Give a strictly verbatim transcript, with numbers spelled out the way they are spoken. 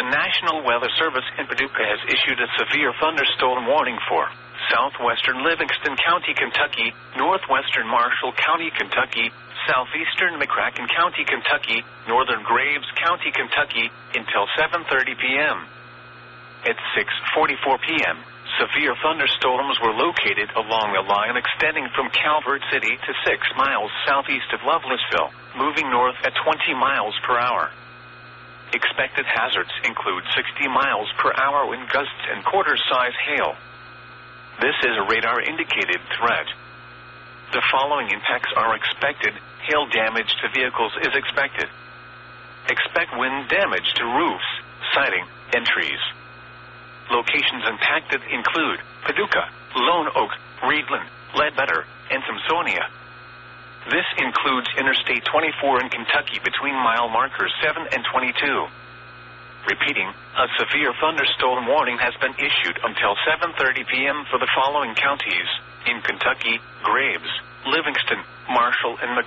The National Weather Service in Paducah has issued a severe thunderstorm warning for southwestern Livingston County, Kentucky, northwestern Marshall County, Kentucky, southeastern McCracken County, Kentucky, northern Graves County, Kentucky, until seven thirty p.m. At six forty-four p.m., severe thunderstorms were located along a line extending from Calvert City to six miles southeast of Lovelessville, moving north at twenty miles per hour. Expected hazards include sixty miles per hour wind gusts and quarter-size hail. This is a radar-indicated threat. The following impacts are expected. Hail damage to vehicles is expected. Expect wind damage to roofs, siding, and trees. Locations impacted include Paducah, Lone Oak, Reedland, Ledbetter, and Thompsonia. This includes Interstate twenty-four in Kentucky between mile markers seven and twenty-two. Repeating, a severe thunderstorm warning has been issued until seven thirty p.m. for the following counties in Kentucky: Graves, Livingston, Marshall, and McCracken.